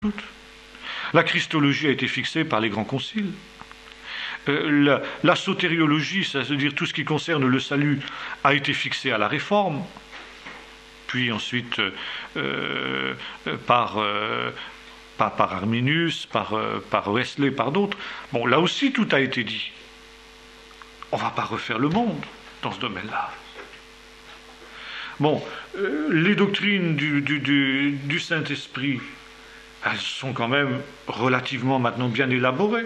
toutes. La christologie a été fixée par les grands conciles. La sotériologie, c'est-à-dire tout ce qui concerne le salut, a été fixé à la Réforme, puis ensuite par Arminius, par Wesley, par d'autres. Bon, là aussi, tout a été dit. On ne va pas refaire le monde dans ce domaine-là. Bon, les doctrines du Saint-Esprit, elles sont quand même relativement maintenant bien élaborées.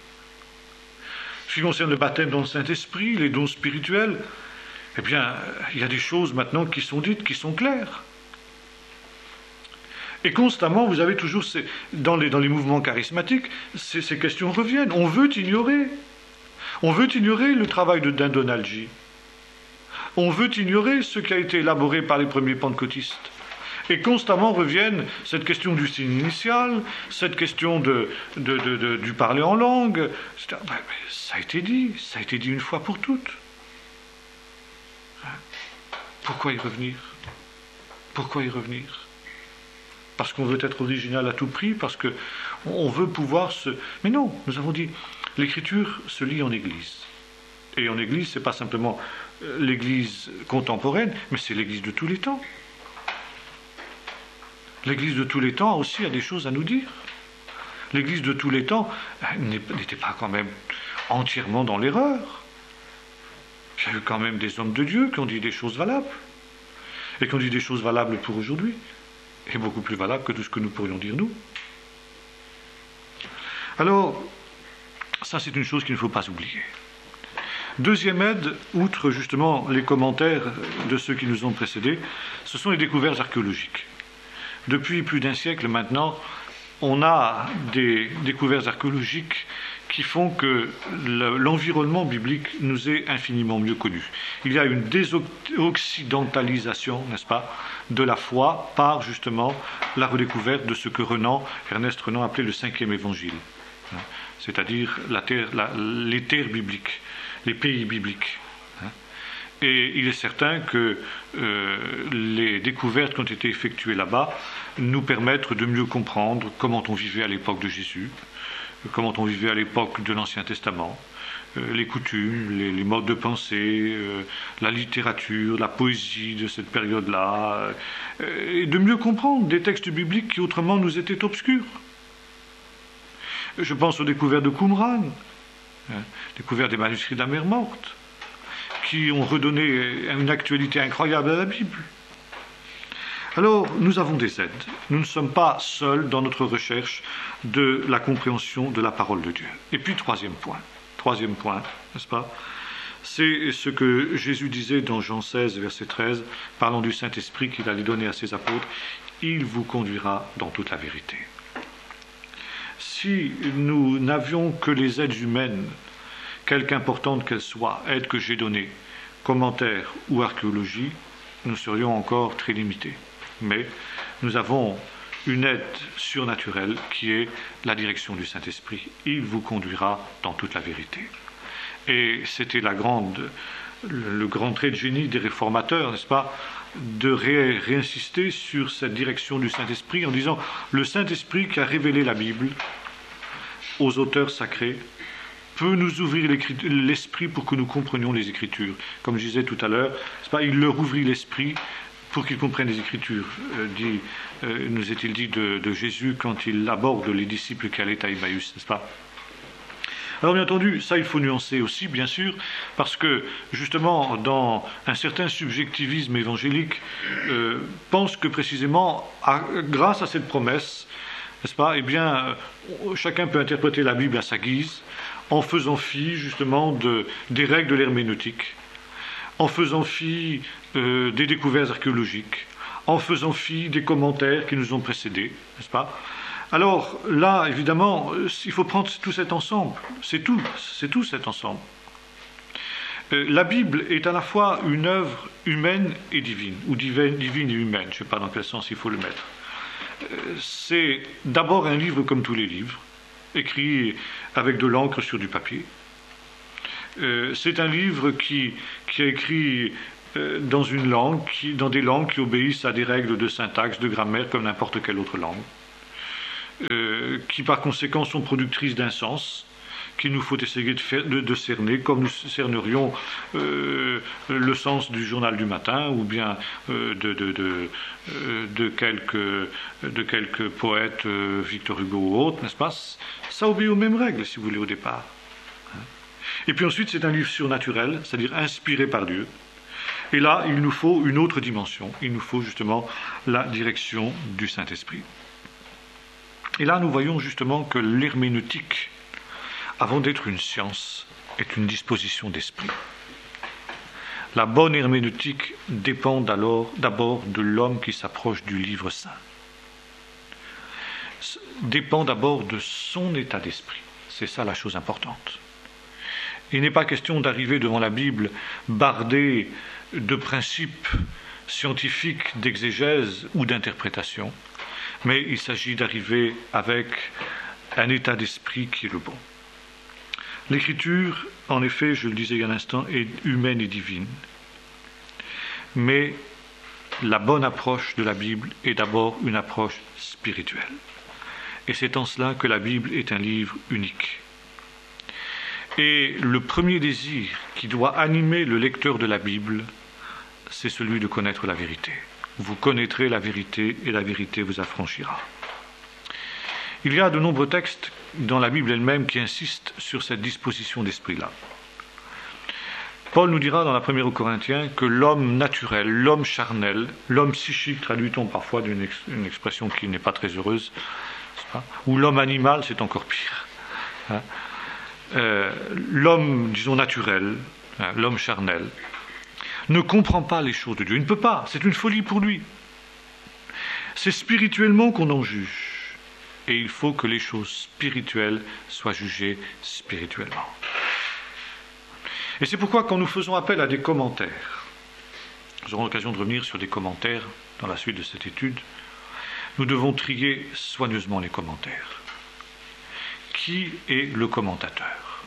Ce qui concerne le baptême dans le Saint-Esprit, les dons spirituels, eh bien, il y a des choses maintenant qui sont dites, qui sont claires. Et constamment, vous avez toujours, dans les mouvements charismatiques, ces questions reviennent. On veut ignorer. On veut ignorer le travail d'un Donald G. On veut ignorer ce qui a été élaboré par les premiers pentecôtistes. Et constamment reviennent cette question du signe initial, cette question du parler en langue. Ça a été dit une fois pour toutes. Pourquoi y revenir? Pourquoi y revenir? Parce qu'on veut être original à tout prix, parce qu'on veut pouvoir se... Mais non, nous avons dit, l'écriture se lit en Église. Et en Église, ce n'est pas simplement l'Église contemporaine, mais c'est l'Église de tous les temps. L'Église de tous les temps aussi a des choses à nous dire. L'Église de tous les temps n'était pas quand même entièrement dans l'erreur. Il y a eu quand même des hommes de Dieu qui ont dit des choses valables. Et qui ont dit des choses valables pour aujourd'hui. Et beaucoup plus valables que tout ce que nous pourrions dire nous. Alors, ça c'est une chose qu'il ne faut pas oublier. Deuxième aide, outre justement les commentaires de ceux qui nous ont précédés, ce sont les découvertes archéologiques. Depuis plus d'un siècle maintenant, on a des découvertes archéologiques qui font que l'environnement biblique nous est infiniment mieux connu. Il y a une désoccidentalisation, n'est-ce pas, de la foi par justement la redécouverte de ce que Ernest Renan appelait le 5e évangile, c'est-à-dire les terres bibliques, les pays bibliques. Et il est certain que les découvertes qui ont été effectuées là-bas nous permettent de mieux comprendre comment on vivait à l'époque de Jésus, comment on vivait à l'époque de l'Ancien Testament, les coutumes, les modes de pensée, la littérature, la poésie de cette période-là, et de mieux comprendre des textes bibliques qui autrement nous étaient obscurs. Je pense aux découvertes de Qumran, découvertes des manuscrits de la Mer Morte, qui ont redonné une actualité incroyable à la Bible. Alors, nous avons des aides. Nous ne sommes pas seuls dans notre recherche de la compréhension de la parole de Dieu. Et puis, troisième point, n'est-ce pas? C'est ce que Jésus disait dans Jean 16, verset 13, parlant du Saint-Esprit qu'il allait donner à ses apôtres. Il vous conduira dans toute la vérité. Si nous n'avions que les aides humaines, quelque importante qu'elles soient, aides que j'ai données, commentaires ou archéologie, nous serions encore très limités. Mais nous avons une aide surnaturelle qui est la direction du Saint-Esprit. Il vous conduira dans toute la vérité. Et c'était le grand trait de génie des réformateurs, n'est-ce pas, de réinsister sur cette direction du Saint-Esprit en disant le Saint-Esprit qui a révélé la Bible aux auteurs sacrés peut nous ouvrir l'esprit pour que nous comprenions les Écritures. Comme je disais tout à l'heure, il leur ouvrit l'esprit pour qu'ils comprennent les Écritures, nous est-il dit de Jésus quand il aborde les disciples qui allaient à Emmaüs, n'est-ce pas? Alors bien entendu, ça il faut nuancer aussi, bien sûr, parce que justement, dans un certain subjectivisme évangélique, pense que précisément, grâce à cette promesse, n'est-ce pas, eh bien, chacun peut interpréter la Bible à sa guise, en faisant fi justement des règles de l'herméneutique, en faisant fi des découvertes archéologiques, en faisant fi des commentaires qui nous ont précédés, n'est-ce pas? Alors là, évidemment, il faut prendre tout cet ensemble, c'est tout cet ensemble. La Bible est à la fois une œuvre humaine et divine, ou divine et humaine, je ne sais pas dans quel sens il faut le mettre. C'est d'abord un livre comme tous les livres, écrit avec de l'encre sur du papier. C'est un livre qui est écrit dans des langues qui obéissent à des règles de syntaxe, de grammaire, comme n'importe quelle autre langue. qui par conséquent sont productrices d'un sens, qu'il nous faut essayer de cerner, comme nous cernerions le sens du journal du matin, ou bien de quelques poètes, Victor Hugo ou autres, n'est-ce pas? Ça obéit aux mêmes règles, si vous voulez, au départ. Et puis ensuite, c'est un livre surnaturel, c'est-à-dire inspiré par Dieu. Et là, il nous faut une autre dimension. Il nous faut justement la direction du Saint-Esprit. Et là, nous voyons justement que l'herméneutique, avant d'être une science, est une disposition d'esprit. La bonne herméneutique dépend d'abord de l'homme qui s'approche du livre saint. Dépend d'abord de son état d'esprit. C'est ça la chose importante. Il n'est pas question d'arriver devant la Bible bardé de principes scientifiques, d'exégèse ou d'interprétation, mais il s'agit d'arriver avec un état d'esprit qui est le bon. L'écriture, en effet, je le disais il y a un instant, est humaine et divine. Mais la bonne approche de la Bible est d'abord une approche spirituelle. Et c'est en cela que la Bible est un livre unique. Et le premier désir qui doit animer le lecteur de la Bible, c'est celui de connaître la vérité. Vous connaîtrez la vérité et la vérité vous affranchira. Il y a de nombreux textes dans la Bible elle-même qui insistent sur cette disposition d'esprit-là. Paul nous dira dans la première aux Corinthiens que l'homme naturel, l'homme charnel, l'homme psychique, traduit-on parfois d'une expression qui n'est pas très heureuse, ou l'homme animal, c'est encore pire. L'homme, disons, naturel, l'homme charnel, ne comprend pas les choses de Dieu. Il ne peut pas, c'est une folie pour lui. C'est spirituellement qu'on en juge. Et il faut que les choses spirituelles soient jugées spirituellement. Et c'est pourquoi quand nous faisons appel à des commentaires, nous aurons l'occasion de revenir sur des commentaires dans la suite de cette étude, nous devons trier soigneusement les commentaires. Qui est le commentateur?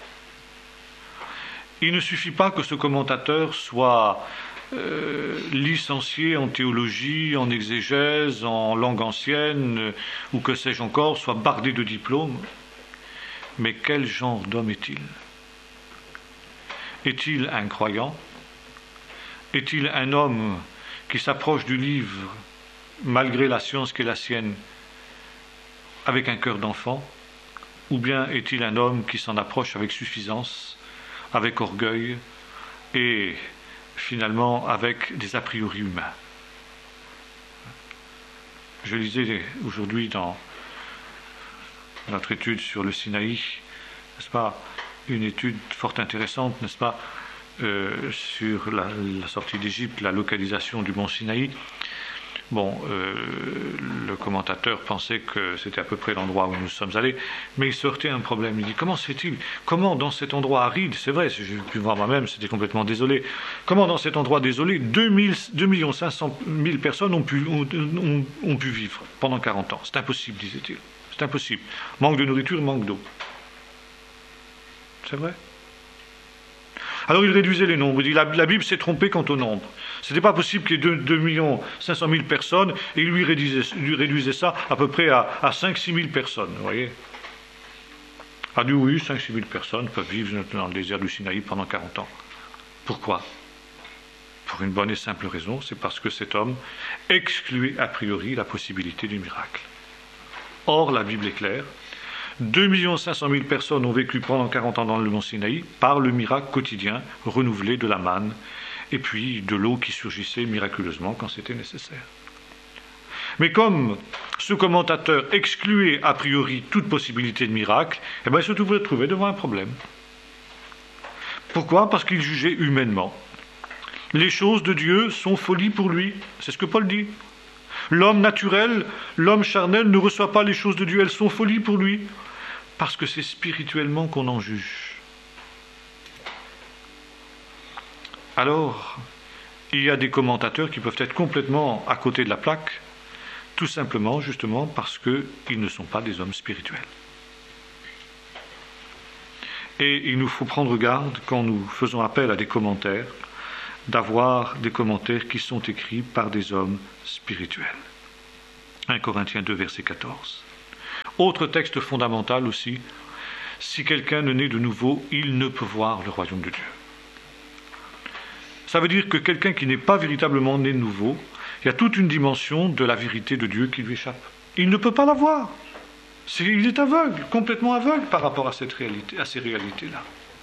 Il ne suffit pas que ce commentateur soit licencié en théologie, en exégèse, en langue ancienne, ou que sais-je encore, soit bardé de diplômes. Mais quel genre d'homme est-il? Est-il un croyant? Est-il un homme qui s'approche du livre, malgré la science qui est la sienne, avec un cœur d'enfant? Ou bien est-il un homme qui s'en approche avec suffisance, avec orgueil, et finalement avec des a priori humains? Je lisais aujourd'hui dans notre étude sur le Sinaï, n'est-ce pas, une étude fort intéressante, n'est-ce pas, sur la sortie d'Égypte, la localisation du mont Sinaï. Bon, le commentateur pensait que c'était à peu près l'endroit où nous sommes allés, mais il sortait un problème. Il dit, comment se fait-il? Comment dans cet endroit aride, c'est vrai, j'ai pu voir moi-même, c'était complètement désolé, comment dans cet endroit désolé, 2 500 000 personnes ont pu vivre pendant 40 ans? C'est impossible, disait-il. C'est impossible. Manque de nourriture, manque d'eau. C'est vrai. Alors il réduisait les nombres. Il dit, la Bible s'est trompée quant au nombre. Ce n'était pas possible qu'il y ait 2 500 000 personnes, et il lui réduisait ça à peu près à 5-6 000 personnes. Vous voyez? Il a dit oui, 5-6 000 personnes peuvent vivre dans le désert du Sinaï pendant 40 ans. Pourquoi? Pour une bonne et simple raison, c'est parce que cet homme excluait a priori la possibilité du miracle. Or, la Bible est claire. 2 500 000 personnes ont vécu pendant 40 ans dans le mont Sinaï par le miracle quotidien renouvelé de la manne et puis de l'eau qui surgissait miraculeusement quand c'était nécessaire. Mais comme ce commentateur excluait a priori toute possibilité de miracle, il se trouvait devant un problème. Pourquoi? Parce qu'il jugeait humainement. Les choses de Dieu sont folie pour lui. C'est ce que Paul dit. L'homme naturel, l'homme charnel ne reçoit pas les choses de Dieu, elles sont folie pour lui. Parce que c'est spirituellement qu'on en juge. Alors, il y a des commentateurs qui peuvent être complètement à côté de la plaque, tout simplement, justement, parce qu'ils ne sont pas des hommes spirituels. Et il nous faut prendre garde, quand nous faisons appel à des commentaires, d'avoir des commentaires qui sont écrits par des hommes spirituels. 1 Corinthiens 2, verset 14. Autre texte fondamental aussi, si quelqu'un ne naît de nouveau, il ne peut voir le royaume de Dieu. Ça veut dire que quelqu'un qui n'est pas véritablement né de nouveau, il y a toute une dimension de la vérité de Dieu qui lui échappe. Il ne peut pas la voir. Il est aveugle, complètement aveugle par rapport à cette réalité, à ces réalités-là.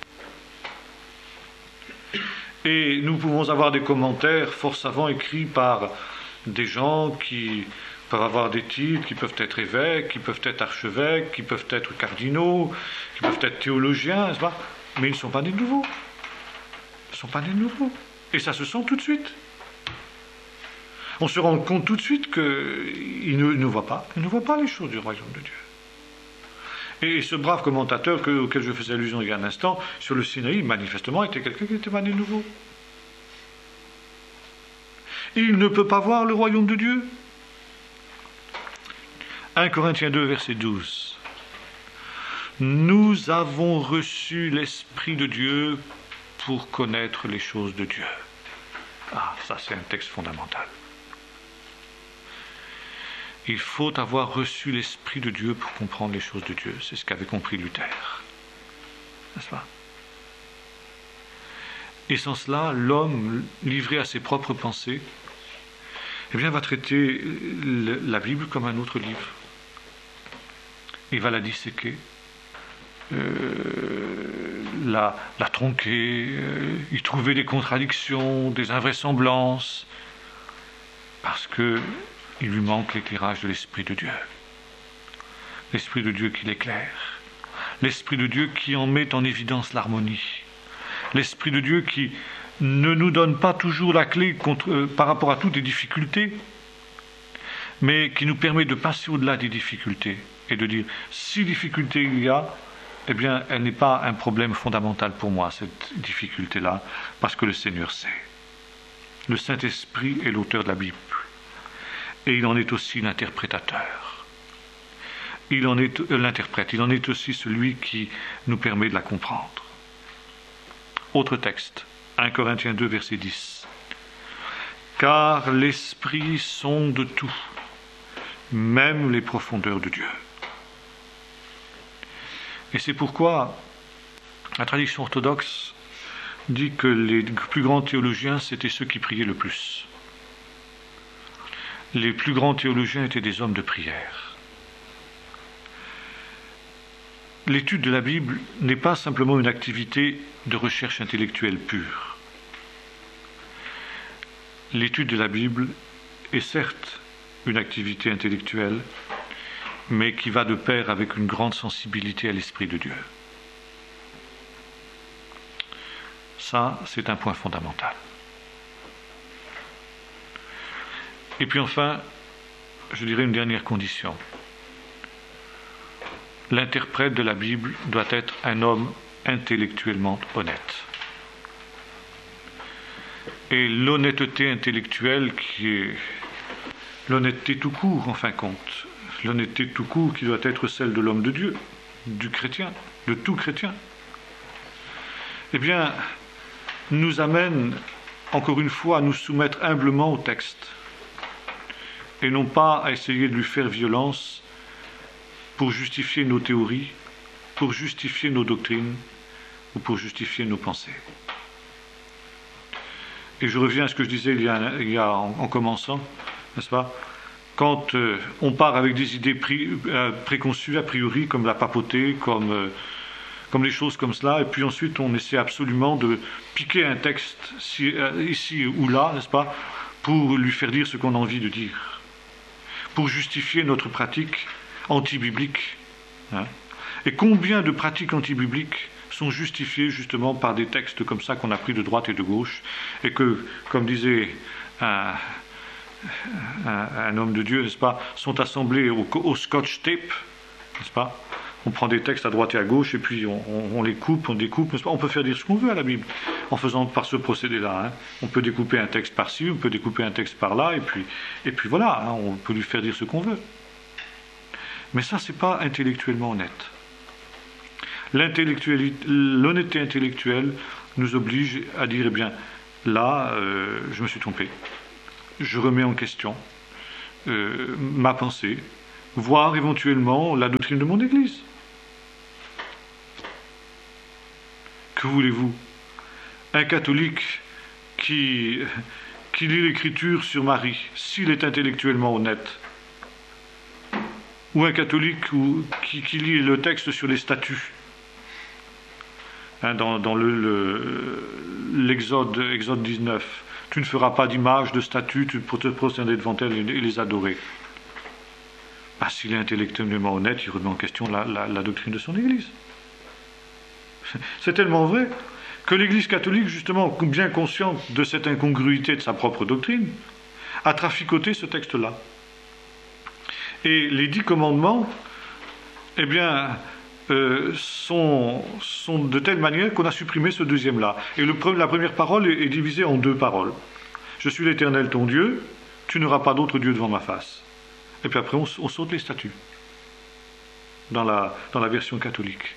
Et nous pouvons avoir des commentaires fort savants écrits par des gens qui peuvent avoir des titres, qui peuvent être évêques, qui peuvent être archevêques, qui peuvent être cardinaux, qui peuvent être théologiens, n'est-ce pas? Mais ils ne sont pas nés de nouveau. Ils ne sont pas nés de nouveau. Et ça se sent tout de suite. On se rend compte tout de suite qu'ils ne voient pas les choses du royaume de Dieu. Et ce brave commentateur auquel je faisais allusion il y a un instant, sur le Sinaï, manifestement, était quelqu'un qui n'était pas né de nouveau. Il ne peut pas voir le royaume de Dieu. 1 Corinthiens 2, verset 12. Nous avons reçu l'Esprit de Dieu pour connaître les choses de Dieu. Ah, ça c'est un texte fondamental. Il faut avoir reçu l'Esprit de Dieu pour comprendre les choses de Dieu. C'est ce qu'avait compris Luther. N'est-ce pas? Et sans cela, l'homme, livré à ses propres pensées, eh bien, va traiter la Bible comme un autre livre. Il va la disséquer, la tronquer, y trouver des contradictions, des invraisemblances, parce que il lui manque l'éclairage de l'Esprit de Dieu. L'Esprit de Dieu qui l'éclaire. L'Esprit de Dieu qui en met en évidence l'harmonie. L'Esprit de Dieu qui ne nous donne pas toujours la clé par rapport à toutes les difficultés, mais qui nous permet de passer au-delà des difficultés et de dire, si difficulté il y a, eh bien, elle n'est pas un problème fondamental pour moi, cette difficulté-là, parce que le Seigneur sait. Le Saint-Esprit est l'auteur de la Bible. Et il en est aussi l'interprétateur. Il en est l'interprète. Il en est aussi celui qui nous permet de la comprendre. Autre texte, 1 Corinthiens 2, verset 10. Car l'Esprit sonde tout, même les profondeurs de Dieu. Et c'est pourquoi la tradition orthodoxe dit que les plus grands théologiens, c'était ceux qui priaient le plus. Les plus grands théologiens étaient des hommes de prière. L'étude de la Bible n'est pas simplement une activité de recherche intellectuelle pure. L'étude de la Bible est certes une activité intellectuelle, mais qui va de pair avec une grande sensibilité à l'Esprit de Dieu. Ça, c'est un point fondamental. Et puis enfin, je dirais une dernière condition. L'interprète de la Bible doit être un homme intellectuellement honnête. Et l'honnêteté intellectuelle, qui est l'honnêteté tout court, en fin de compte, l'honnêteté tout court qui doit être celle de l'homme de Dieu, du chrétien, de tout chrétien, eh bien, nous amène, encore une fois, à nous soumettre humblement au texte, et non pas à essayer de lui faire violence pour justifier nos théories, pour justifier nos doctrines ou pour justifier nos pensées. Et je reviens à ce que je disais il y a en commençant, n'est-ce pas? Quand on part avec des idées préconçues, a priori, comme la papauté, comme des choses comme cela, et puis ensuite on essaie absolument de piquer un texte ici ou là, n'est-ce pas, pour lui faire dire ce qu'on a envie de dire, pour justifier notre pratique anti-biblique. Hein. Et combien de pratiques anti-bibliques sont justifiées justement par des textes comme ça qu'on a pris de droite et de gauche, et que, comme disait un homme de Dieu, n'est-ce pas, sont assemblés au scotch tape, n'est-ce pas? On prend des textes à droite et à gauche, et puis on les coupe, on découpe, n'est-ce pas? On peut faire dire ce qu'on veut à la Bible, en faisant par ce procédé-là. Hein. On peut découper un texte par-ci, on peut découper un texte par-là, et puis voilà, hein, on peut lui faire dire ce qu'on veut. Mais ça, c'est pas intellectuellement honnête. L'honnêteté intellectuelle nous oblige à dire, eh bien, là, je me suis trompé. Je remets en question ma pensée, voir éventuellement la doctrine de mon Église. Que voulez-vous? Un catholique qui lit l'Écriture sur Marie, s'il est intellectuellement honnête, ou un catholique qui lit le texte sur les statuts, dans l'Exode 19, tu ne feras pas d'image, de statue pour te prosterner devant elle et les adorer. S'il est intellectuellement honnête, il remet en question la doctrine de son Église. C'est tellement vrai que l'Église catholique, justement, bien consciente de cette incongruité de sa propre doctrine, a traficoté ce texte-là. Et les 10 commandements, eh bien, sont de telle manière qu'on a supprimé ce deuxième-là. Et la première parole est divisée en 2 paroles. Je suis l'Éternel ton Dieu, tu n'auras pas d'autre Dieu devant ma face. Et puis après, on saute les statuts dans la version catholique.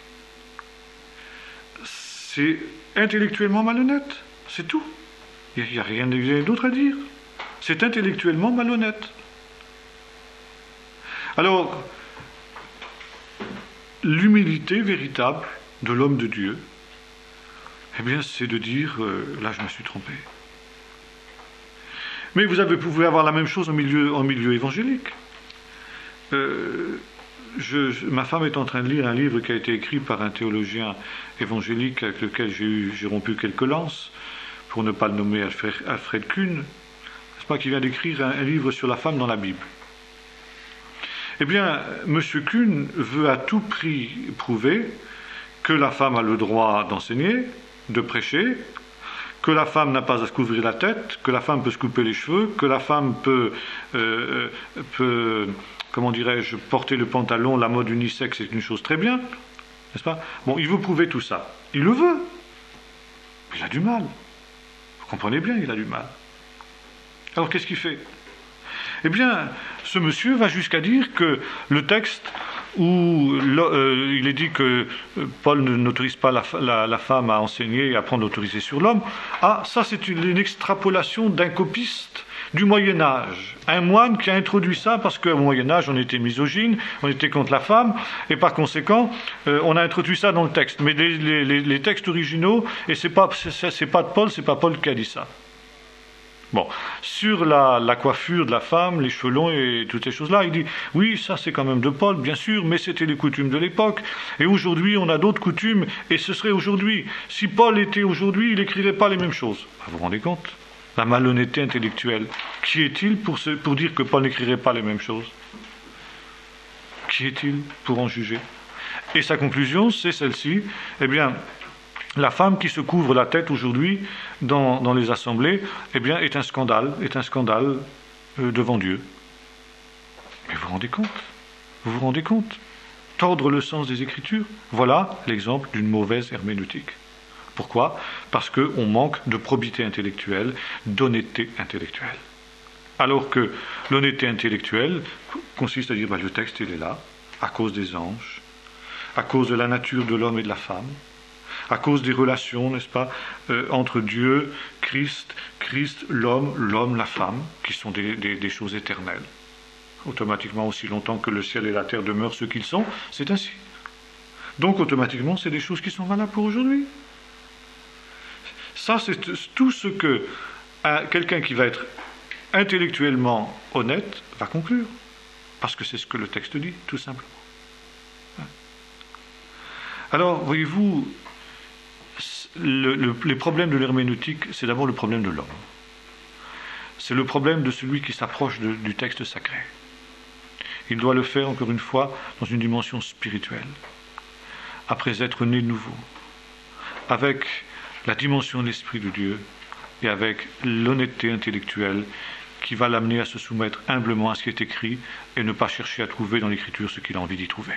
C'est intellectuellement malhonnête, c'est tout. Il n'y a rien d'autre à dire. C'est intellectuellement malhonnête. Alors, l'humilité véritable de l'homme de Dieu, eh bien, c'est de dire, là, je me suis trompé. Mais vous pouvez avoir la même chose en milieu évangélique. Ma femme est en train de lire un livre qui a été écrit par un théologien évangélique avec lequel j'ai rompu quelques lances, pour ne pas le nommer Alfred Kuhn, n'est-ce pas, qui vient d'écrire un livre sur la femme dans la Bible. Eh bien, M. Kuhn veut à tout prix prouver que la femme a le droit d'enseigner, de prêcher, que la femme n'a pas à se couvrir la tête, que la femme peut se couper les cheveux, que la femme peut comment dirais-je, porter le pantalon, la mode unisexe, c'est une chose très bien, n'est-ce pas? Bon, il veut prouver tout ça. Il le veut. Mais il a du mal. Vous comprenez bien, il a du mal. Alors, qu'est-ce qu'il fait? Eh bien, ce monsieur va jusqu'à dire que le texte où il est dit que Paul n'autorise pas la femme à enseigner et à prendre l'autorité sur l'homme, ça c'est une extrapolation d'un copiste du Moyen-Âge. Un moine qui a introduit ça parce qu'au Moyen-Âge on était misogyne, on était contre la femme, et par conséquent on a introduit ça dans le texte. Mais les textes originaux, et c'est pas de Paul, c'est pas Paul qui a dit ça. Bon, sur la coiffure de la femme, les cheveux longs et toutes ces choses-là, il dit, oui, ça c'est quand même de Paul, bien sûr, mais c'était les coutumes de l'époque, et aujourd'hui on a d'autres coutumes, et ce serait aujourd'hui. Si Paul était aujourd'hui, il n'écrirait pas les mêmes choses. Vous vous rendez compte? La malhonnêteté intellectuelle. Qui est-il pour dire que Paul n'écrirait pas les mêmes choses? Qui est-il pour en juger? Et sa conclusion, c'est celle-ci, eh bien, la femme qui se couvre la tête aujourd'hui dans les assemblées, eh bien, est un scandale devant Dieu. Mais vous vous rendez compte? Vous vous rendez compte? Tordre le sens des Écritures, voilà l'exemple d'une mauvaise herméneutique. Pourquoi? Parce qu'on manque de probité intellectuelle, d'honnêteté intellectuelle. Alors que l'honnêteté intellectuelle consiste à dire, le texte il est là, à cause des anges, à cause de la nature de l'homme et de la femme, à cause des relations, n'est-ce pas, entre Dieu, Christ, l'homme, la femme, qui sont des choses éternelles. Automatiquement, aussi longtemps que le ciel et la terre demeurent ce qu'ils sont, c'est ainsi. Donc, automatiquement, c'est des choses qui sont valables pour aujourd'hui. Ça, c'est tout ce que quelqu'un qui va être intellectuellement honnête va conclure. Parce que c'est ce que le texte dit, tout simplement. Alors, voyez-vous, les problèmes de l'herméneutique, c'est d'abord le problème de l'homme. C'est le problème de celui qui s'approche du texte sacré. Il doit le faire, encore une fois, dans une dimension spirituelle, après être né de nouveau, avec la dimension de l'Esprit de Dieu et avec l'honnêteté intellectuelle qui va l'amener à se soumettre humblement à ce qui est écrit et ne pas chercher à trouver dans l'Écriture ce qu'il a envie d'y trouver.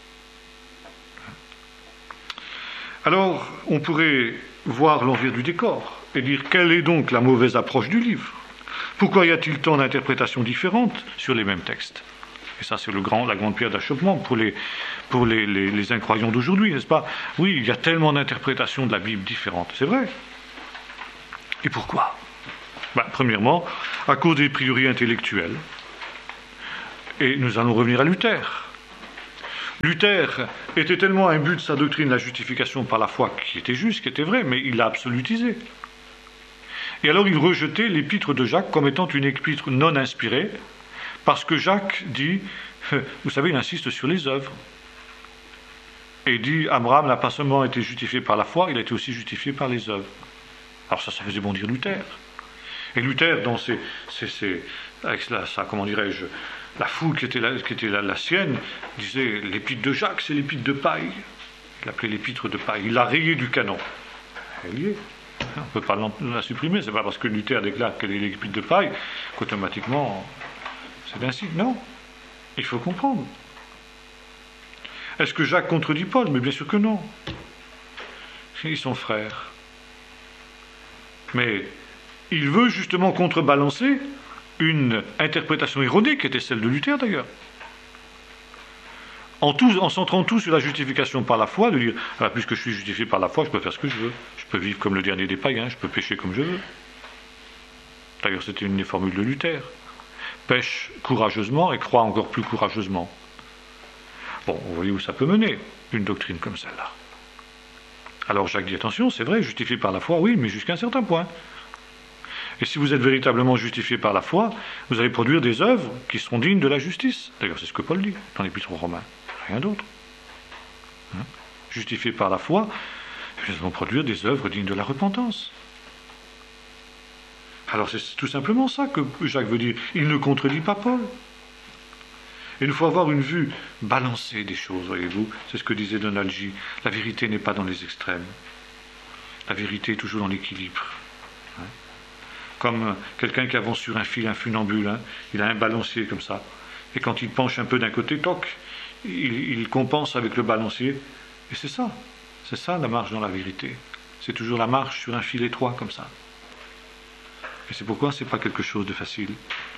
Alors, on pourrait voir l'envers du décor et dire quelle est donc la mauvaise approche du livre? Pourquoi y a-t-il tant d'interprétations différentes sur les mêmes textes? Et ça, c'est la grande pierre d'achoppement pour les incroyants d'aujourd'hui, n'est-ce pas? Oui, il y a tellement d'interprétations de la Bible différentes, c'est vrai. Et pourquoi? Premièrement, à cause des priori intellectuelles. Et nous allons revenir à Luther. Luther était tellement imbu de sa doctrine, la justification par la foi, qui était juste, qui était vrai, mais il l'a absolutisé. Et alors il rejetait l'épître de Jacques comme étant une épître non inspirée, parce que Jacques dit, vous savez, il insiste sur les œuvres. Et il dit, Abraham n'a pas seulement été justifié par la foi, il a été aussi justifié par les œuvres. Alors ça faisait bondir Luther. Et Luther, dans avec comment dirais-je, la foule qui était la sienne, disait, l'épître de Jacques, c'est l'épître de paille. Il l'appelait l'épître de paille. Il l'a rayé du canon. Elle y est. On ne peut pas la supprimer. C'est pas parce que Luther déclare qu'elle est l'épître de paille qu'automatiquement c'est ainsi. Non. Il faut comprendre. Est-ce que Jacques contredit Paul? Mais bien sûr que non. Ils sont frères. Mais il veut justement contrebalancer une interprétation erronée qui était celle de Luther d'ailleurs. En centrant tout sur la justification par la foi, de dire puisque je suis justifié par la foi, je peux faire ce que je veux. Je peux vivre comme le dernier des païens, je peux pécher comme je veux. D'ailleurs, c'était une des formules de Luther. Pêche courageusement et croit encore plus courageusement. Bon, vous voyez où ça peut mener, une doctrine comme celle-là. Alors Jacques dit attention, c'est vrai, justifié par la foi, oui, mais jusqu'à un certain point. Et si vous êtes véritablement justifié par la foi, vous allez produire des œuvres qui seront dignes de la justice. D'ailleurs, c'est ce que Paul dit dans l'Épître aux Romains. Rien d'autre. Justifié par la foi, nous allons produire des œuvres dignes de la repentance. Alors c'est tout simplement ça que Jacques veut dire. Il ne contredit pas Paul. Il nous faut avoir une vue balancée des choses, voyez-vous. C'est ce que disait Donald G. La vérité n'est pas dans les extrêmes. La vérité est toujours dans l'équilibre. Comme quelqu'un qui avance sur un fil, un funambule, il a un balancier comme ça. Et quand il penche un peu d'un côté, toc, il compense avec le balancier. Et c'est ça la marche dans la vérité. C'est toujours la marche sur un fil étroit comme ça. Et c'est pourquoi ce n'est pas quelque chose de facile.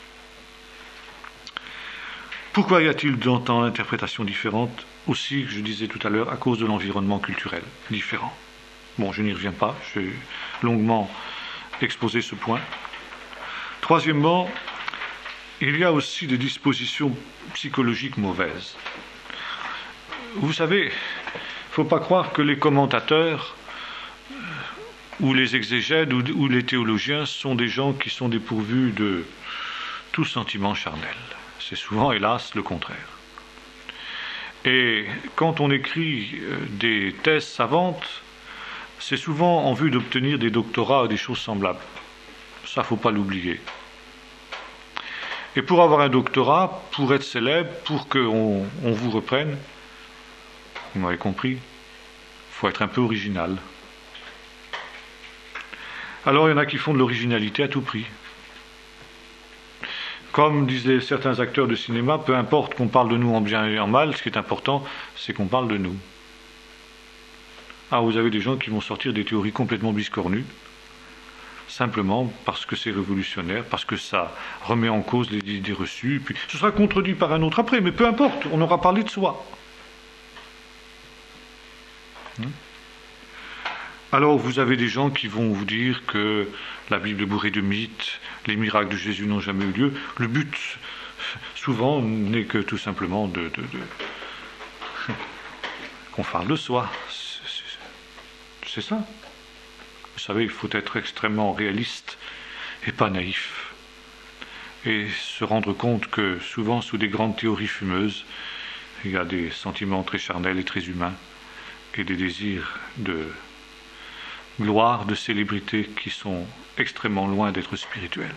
Pourquoi y a-t-il tant d'interprétations différentes? Aussi, je disais tout à l'heure, à cause de l'environnement culturel différent. Bon, je n'y reviens pas, j'ai longuement exposé ce point. Troisièmement, il y a aussi des dispositions psychologiques mauvaises. Vous savez, il ne faut pas croire que les commentateurs ou les exégètes ou les théologiens sont des gens qui sont dépourvus de tout sentiment charnel. C'est souvent, hélas, le contraire. Et quand on écrit des thèses savantes, c'est souvent en vue d'obtenir des doctorats ou des choses semblables. Ça, il ne faut pas l'oublier. Et pour avoir un doctorat, pour être célèbre, pour qu'on vous reprenne, vous m'avez compris, il faut être un peu original. Alors il y en a qui font de l'originalité à tout prix. Comme disaient certains acteurs de cinéma, peu importe qu'on parle de nous en bien et en mal, ce qui est important, c'est qu'on parle de nous. Ah, vous avez des gens qui vont sortir des théories complètement biscornues, simplement parce que c'est révolutionnaire, parce que ça remet en cause les idées reçues, puis ce sera contredit par un autre après, mais peu importe, on aura parlé de soi. Alors vous avez des gens qui vont vous dire que la Bible est bourrée de mythes, les miracles de Jésus n'ont jamais eu lieu. Le but, souvent, n'est que tout simplement qu'on parle de soi. C'est ça. Vous savez, il faut être extrêmement réaliste et pas naïf. Et se rendre compte que souvent, sous des grandes théories fumeuses, il y a des sentiments très charnels et très humains et des désirs de gloire, de célébrité qui sont extrêmement loin d'être spirituels.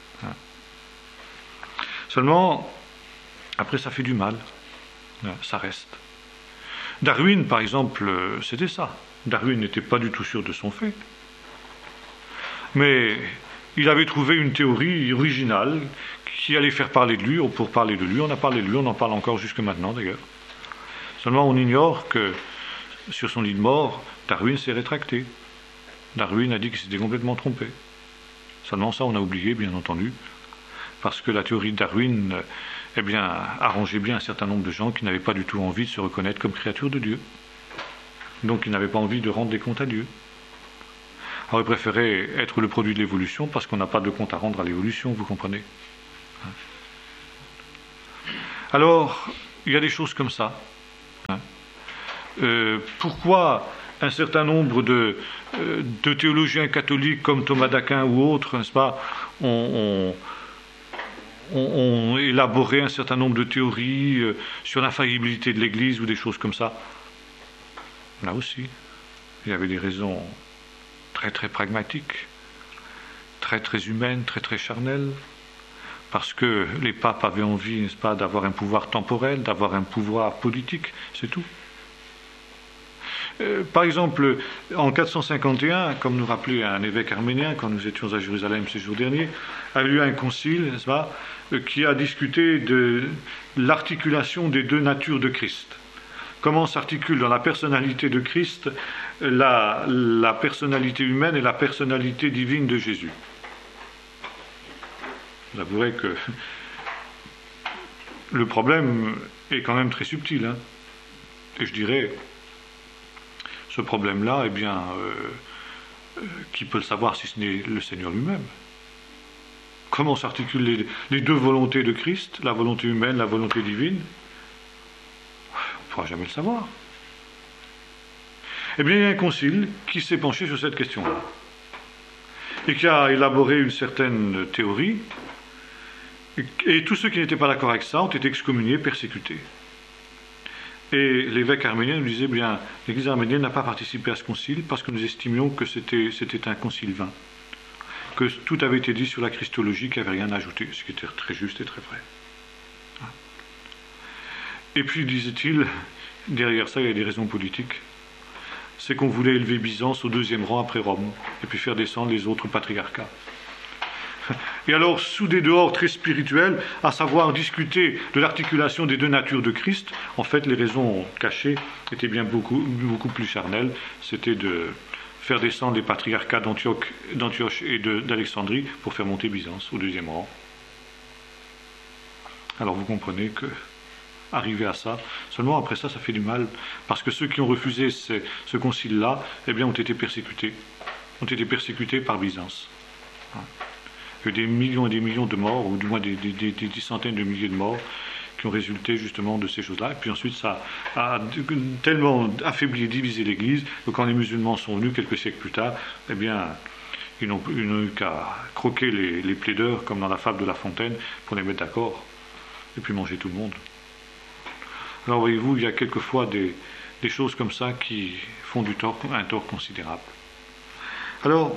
Seulement, après ça fait du mal, ça reste. Darwin, par exemple, c'était ça. Darwin n'était pas du tout sûr de son fait. Mais il avait trouvé une théorie originale qui allait faire parler de lui. Pour parler de lui, on a parlé de lui, on en parle encore jusque maintenant d'ailleurs. Seulement on ignore que sur son lit de mort, Darwin s'est rétracté. Darwin a dit qu'il s'était complètement trompé. Seulement ça, on a oublié, bien entendu, parce que la théorie de Darwin arrangeait bien un certain nombre de gens qui n'avaient pas du tout envie de se reconnaître comme créature de Dieu. Donc ils n'avaient pas envie de rendre des comptes à Dieu. Alors ils préféraient être le produit de l'évolution parce qu'on n'a pas de compte à rendre à l'évolution, vous comprenez? Alors, il y a des choses comme ça. Hein. Pourquoi un certain nombre de théologiens catholiques comme Thomas d'Aquin ou autres, n'est-ce pas, ont élaboré un certain nombre de théories sur l'infaillibilité de l'Église ou des choses comme ça? Là aussi, il y avait des raisons très très pragmatiques, très très humaines, très très charnelles, parce que les papes avaient envie, n'est-ce pas, d'avoir un pouvoir temporel, d'avoir un pouvoir politique, c'est tout. Par exemple, en 451, comme nous rappelait un évêque arménien quand nous étions à Jérusalem ces jours derniers, a eu un concile, n'est-ce pas, qui a discuté de l'articulation des deux natures de Christ. Comment s'articule dans la personnalité de Christ la personnalité humaine et la personnalité divine de Jésus. Vous avouerez que le problème est quand même très subtil, hein. Et je dirais, ce problème-là, eh bien, qui peut le savoir si ce n'est le Seigneur lui-même? Comment s'articulent les deux volontés de Christ, la volonté humaine, la volonté divine? On ne pourra jamais le savoir. Eh bien, il y a un concile qui s'est penché sur cette question-là et qui a élaboré une certaine théorie, et tous ceux qui n'étaient pas d'accord avec ça ont été excommuniés, persécutés. Et l'évêque arménien nous disait, bien, l'Église arménienne n'a pas participé à ce concile parce que nous estimions que c'était un concile vain, que tout avait été dit sur la christologie, qu'il n'y avait rien à ajouter, ce qui était très juste et très vrai. Et puis, disait-il, derrière ça, il y a des raisons politiques. C'est qu'on voulait élever Byzance au deuxième rang après Rome, et puis faire descendre les autres patriarcats. Et alors, sous des dehors très spirituels, à savoir discuter de l'articulation des deux natures de Christ, en fait, les raisons cachées étaient bien beaucoup plus charnelles. C'était de faire descendre les patriarcats d'Antioche et d'Alexandrie pour faire monter Byzance au deuxième rang. Alors, vous comprenez que, arriver à ça, seulement après ça, ça fait du mal, parce que ceux qui ont refusé ce concile-là, eh bien, ont été persécutés par Byzance. Il y a eu des millions et des millions de morts, ou du moins des centaines de milliers de morts qui ont résulté justement de ces choses-là. Et puis ensuite, ça a tellement affaibli et divisé l'Église que quand les musulmans sont venus quelques siècles plus tard, eh bien, ils n'ont eu qu'à croquer les plaideurs, comme dans la fable de La Fontaine, pour les mettre d'accord, et puis manger tout le monde. Alors voyez-vous, il y a quelquefois des choses comme ça qui font un tort considérable. Alors,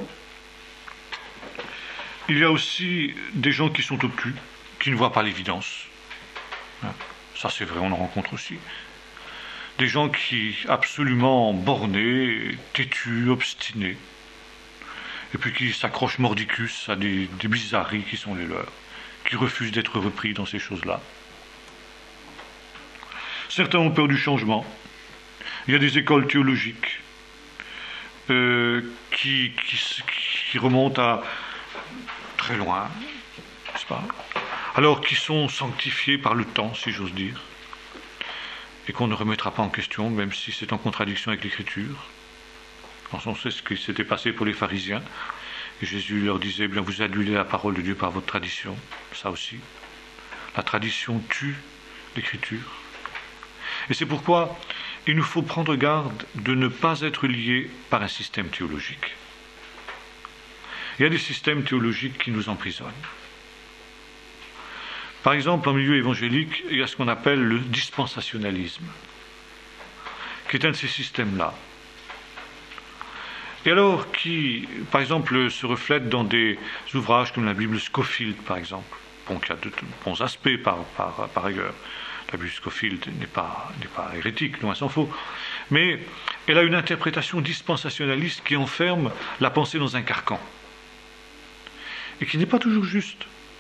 il y a aussi des gens qui sont obtus, qui ne voient pas l'évidence. Ça c'est vrai, on en rencontre aussi. Des gens qui absolument bornés, têtus, obstinés, et puis qui s'accrochent mordicus à des bizarreries qui sont les leurs, qui refusent d'être repris dans ces choses-là. Certains ont peur du changement. Il y a des écoles théologiques qui remontent à très loin, n'est-ce pas? Alors qui sont sanctifiés par le temps, si j'ose dire, et qu'on ne remettra pas en question, même si c'est en contradiction avec l'Écriture. On sait ce qui s'était passé pour les pharisiens, et Jésus leur disait, eh bien, vous annulez la parole de Dieu par votre tradition, ça aussi. La tradition tue l'Écriture. Et c'est pourquoi il nous faut prendre garde de ne pas être liés par un système théologique. Il y a des systèmes théologiques qui nous emprisonnent. Par exemple, en milieu évangélique, il y a ce qu'on appelle le dispensationalisme, qui est un de ces systèmes-là. Et alors, qui, par exemple, se reflète dans des ouvrages comme la Bible Scofield, par exemple, qui a de bons aspects par ailleurs. La Bible Scofield n'est pas hérétique, loin s'en faut. Mais elle a une interprétation dispensationaliste qui enferme la pensée dans un carcan. Et qui n'est pas toujours juste.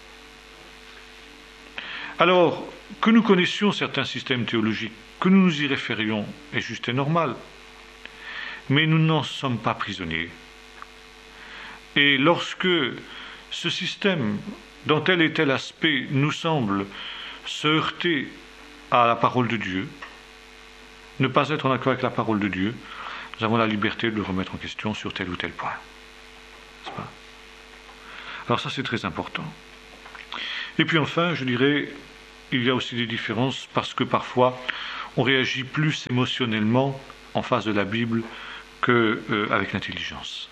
Alors, que nous connaissions certains systèmes théologiques, que nous nous y référions, est juste et normal. Mais nous n'en sommes pas prisonniers. Et lorsque ce système, dans tel et tel aspect, nous semble se heurter à la parole de Dieu, ne pas être en accord avec la parole de Dieu, nous avons la liberté de le remettre en question sur tel ou tel point. N'est-ce pas? Alors ça, c'est très important. Et puis enfin, je dirais, il y a aussi des différences parce que parfois on réagit plus émotionnellement en face de la Bible qu'avec l'intelligence.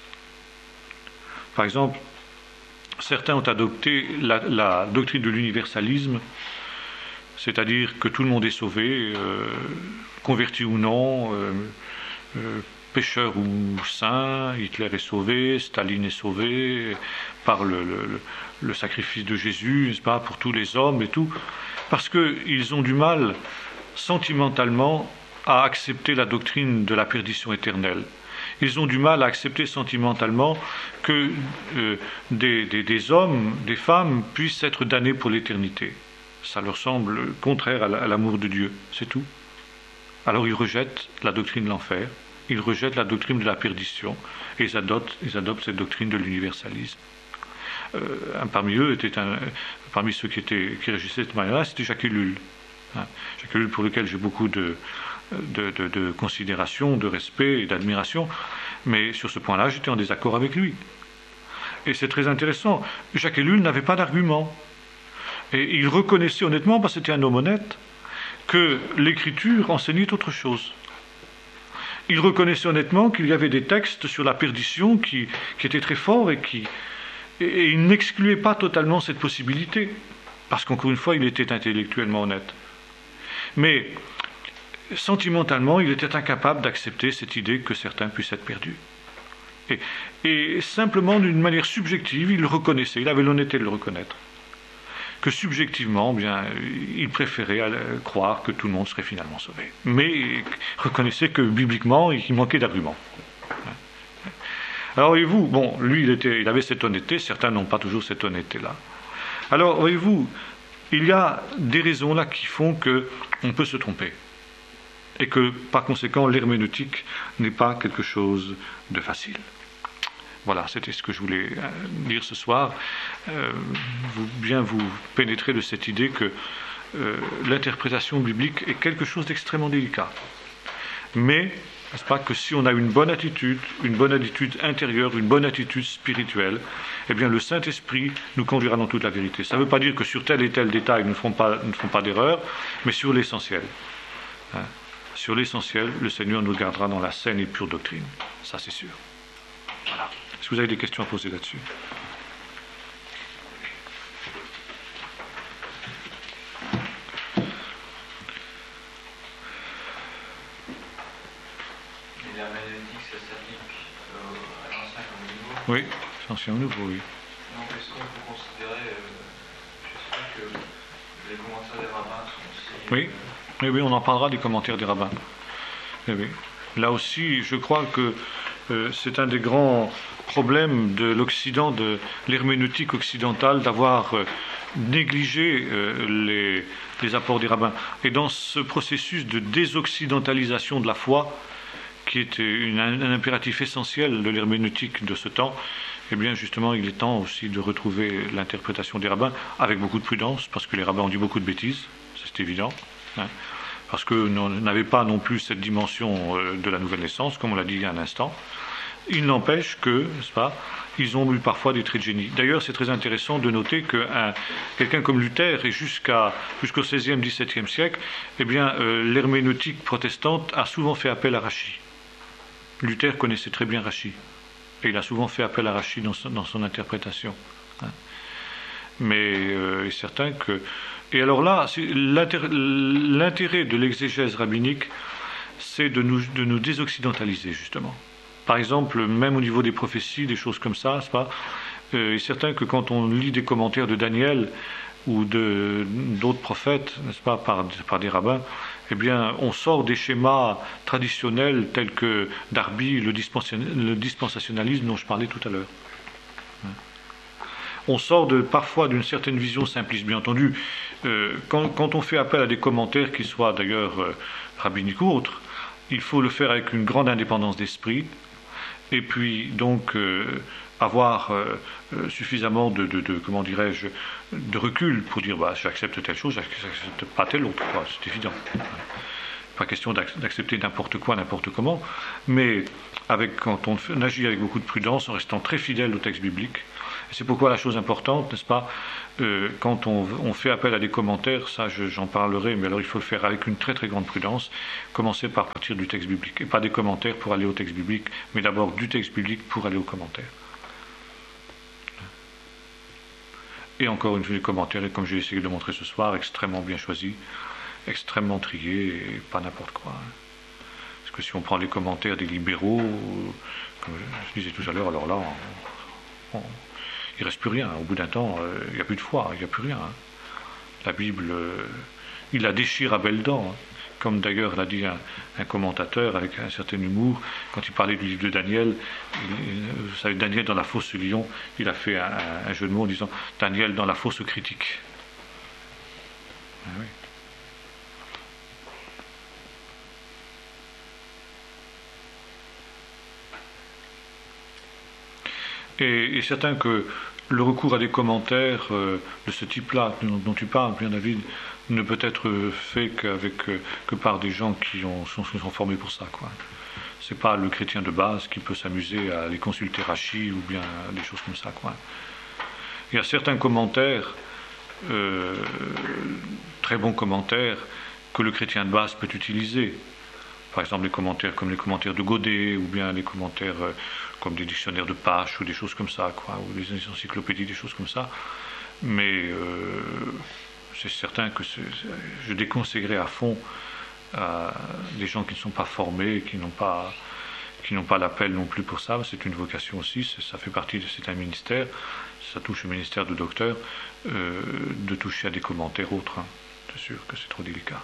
Par exemple, certains ont adopté la doctrine de l'universalisme, c'est-à-dire que tout le monde est sauvé, converti ou non, pécheur ou saint, Hitler est sauvé, Staline est sauvé par le sacrifice de Jésus, n'est-ce pas, pour tous les hommes et tout, parce qu'ils ont du mal sentimentalement à accepter la doctrine de la perdition éternelle. Ils ont du mal à accepter sentimentalement que des hommes, des femmes puissent être damnés pour l'éternité. Ça leur semble contraire à l'amour de Dieu, c'est tout. Alors ils rejettent la doctrine de l'enfer, ils rejettent la doctrine de la perdition, et ils adoptent cette doctrine de l'universalisme. Parmi eux, parmi ceux qui réagissaient de cette manière-là, c'était Jacques Ellul. Jacques Ellul, pour lequel j'ai beaucoup de considération, de respect et d'admiration, mais sur ce point-là, j'étais en désaccord avec lui. Et c'est très intéressant. Jacques Ellul n'avait pas d'argument. Et il reconnaissait honnêtement, parce que c'était un homme honnête, que l'Écriture enseignait autre chose. Il reconnaissait honnêtement qu'il y avait des textes sur la perdition qui étaient très forts et il n'excluait pas totalement cette possibilité, parce qu'encore une fois, il était intellectuellement honnête. Mais sentimentalement, il était incapable d'accepter cette idée que certains puissent être perdus. Et simplement, d'une manière subjective, il le reconnaissait, il avait l'honnêteté de le reconnaître, que subjectivement, bien, il préférait croire que tout le monde serait finalement sauvé. Mais il reconnaissait que bibliquement, il manquait d'arguments. Alors voyez-vous, bon, lui, il avait cette honnêteté, certains n'ont pas toujours cette honnêteté-là. Alors voyez-vous, il y a des raisons là qui font qu'on peut se tromper. Et que, par conséquent, l'herméneutique n'est pas quelque chose de facile. Voilà, c'était ce que je voulais dire ce soir. Vous pénétrer de cette idée que l'interprétation biblique est quelque chose d'extrêmement délicat. Mais, n'est-ce pas, que si on a une bonne attitude intérieure, une bonne attitude spirituelle, eh bien le Saint-Esprit nous conduira dans toute la vérité. Ça ne veut pas dire que sur tel et tel détail nous ne ferons pas d'erreur, mais sur l'essentiel. Sur l'essentiel, le Seigneur nous gardera dans la saine et pure doctrine. Ça, c'est sûr. Voilà. Est-ce que vous avez des questions à poser là-dessus ? Et l'herméneutique, ça s'applique à l'ancien comme au nouveau ? Oui, l'ancien ou nouveau, oui. Donc, est-ce qu'on peut considérer, j'espère que les commentaires des rabbins sont aussi... Oui, on en parlera des commentaires des rabbins. Oui. Là aussi, je crois que c'est un des grands problèmes de l'Occident, de l'herméneutique occidentale, d'avoir négligé les apports des rabbins. Et dans ce processus de désoccidentalisation de la foi, qui est un impératif essentiel de l'herméneutique de ce temps, eh bien justement il est temps aussi de retrouver l'interprétation des rabbins avec beaucoup de prudence, parce que les rabbins ont dit beaucoup de bêtises, c'est évident, parce que nous n'avons pas non plus cette dimension de la nouvelle naissance, comme on l'a dit il y a un instant. Il n'empêche que, n'est-ce pas, ils ont eu parfois des traits de génie. D'ailleurs, c'est très intéressant de noter que quelqu'un comme Luther, et jusqu'au XVIe, XVIIe siècle, eh bien, l'herméneutique protestante a souvent fait appel à Rachi. Luther connaissait très bien Rachi, et il a souvent fait appel à Rachi dans son interprétation. Mais il est certain que... Et alors là, l'intérêt de l'exégèse rabbinique, c'est de nous désoccidentaliser, justement. Par exemple, même au niveau des prophéties, des choses comme ça, c'est pas, il est certain que quand on lit des commentaires de Daniel ou d'autres prophètes, n'est-ce pas, par des rabbins, eh bien, on sort des schémas traditionnels tels que Darby, le dispensationalisme dont je parlais tout à l'heure. On sort parfois d'une certaine vision simpliste, bien entendu. Quand on fait appel à des commentaires qui soient d'ailleurs rabbiniques ou autres, il faut le faire avec une grande indépendance d'esprit, et puis donc avoir suffisamment comment dirais-je, de recul pour dire j'accepte telle chose, j'accepte pas telle autre, quoi, c'est évident. Pas question d'accepter n'importe quoi, n'importe comment, mais quand on agit avec beaucoup de prudence, en restant très fidèle au texte biblique. C'est pourquoi la chose importante, n'est-ce pas, quand on fait appel à des commentaires, ça j'en parlerai, mais alors il faut le faire avec une très très grande prudence, commencer par partir du texte biblique, et pas des commentaires pour aller au texte biblique, mais d'abord du texte biblique pour aller aux commentaires. Et encore une fois, les commentaires, et comme j'ai essayé de le montrer ce soir, extrêmement bien choisis, extrêmement triés, et pas n'importe quoi. Parce que si on prend les commentaires des libéraux, comme je disais tout à l'heure, alors là, il ne reste plus rien. Au bout d'un temps, il n'y a plus de foi, il n'y a plus rien. La Bible, il la déchire à belles dents. Comme d'ailleurs l'a dit un commentateur avec un certain humour, quand il parlait du livre de Daniel, vous savez, Daniel dans la fosse lion, il a fait un jeu de mots en disant Daniel dans la fosse critique. Ah oui. Et certain que le recours à des commentaires de ce type-là, dont tu parles, bien David, ne peut être fait que par des gens qui sont formés pour ça, quoi. C'est pas le chrétien de base qui peut s'amuser à aller consulter Rachi ou bien des choses comme ça, quoi. Il y a certains commentaires, très bons commentaires, que le chrétien de base peut utiliser. Par exemple, les commentaires comme les commentaires de Godet, ou bien les commentaires comme des dictionnaires de Pache, ou des choses comme ça, quoi, ou des encyclopédies, des choses comme ça. Mais c'est certain que je déconseillerais à fond à des gens qui ne sont pas formés, qui n'ont pas l'appel non plus pour ça. C'est une vocation aussi, ça fait partie c'est un ministère, ça touche au ministère de docteur, de toucher à des commentaires autres. Hein. C'est sûr que c'est trop délicat.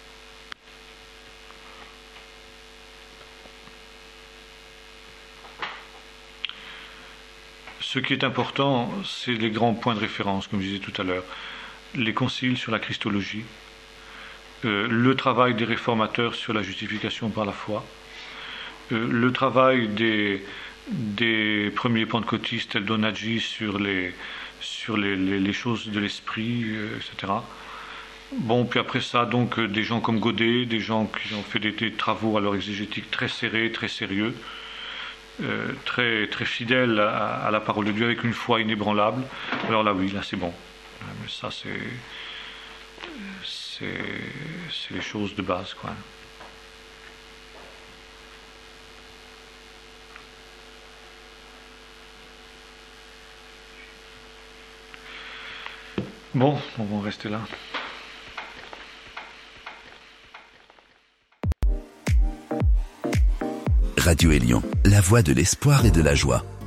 Ce qui est important, c'est les grands points de référence, comme je disais tout à l'heure. Les conciles sur la Christologie, le travail des réformateurs sur la justification par la foi, le travail des premiers pentecôtistes, El Donaggi, sur les choses de l'esprit, etc. Bon, puis après ça, donc, des gens comme Godet, des gens qui ont fait des travaux alors exégétiques très serrés, très sérieux, très, très fidèles à la parole de Dieu, avec une foi inébranlable. Alors là, oui, là, c'est bon. Mais ça, c'est les choses de base, quoi. Bon, on va en rester là. Radio Élion, la voix de l'espoir et de la joie.